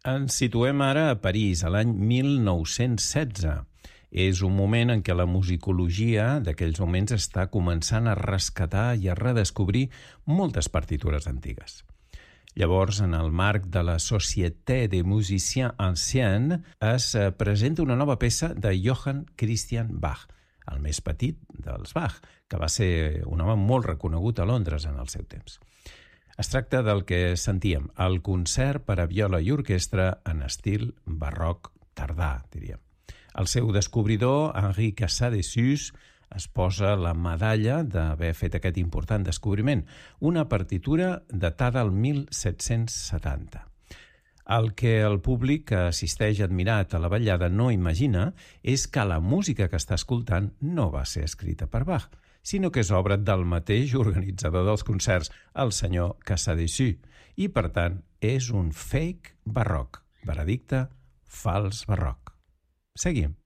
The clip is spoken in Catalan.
Ens situem ara a París, a l'any 1916. És un moment en què la musicologia d'aquells moments està començant a rescatar i a redescobrir moltes partitures antigues. Llavors, en el marc de la Société des Musiciens Anciens, es presenta una nova peça de Johann Christian Bach, el més petit dels Bach, que va ser un home molt reconegut a Londres en el seu temps. Es tracta del que sentíem, el concert per a viola i orquestra en estil barroc tardà, diríem. El seu descobridor, Henri Casadessus, es posa la medalla d'haver fet aquest important descobriment, una partitura datada al 1770. El que el públic que assisteix admirat a la ballada no imagina és que la música que està escoltant no va ser escrita per Bach, sinó que és obra del mateix organitzador dels concerts, el senyor Casadessus, i per tant és un fake barroc, veredicte fals barroc. Seguim.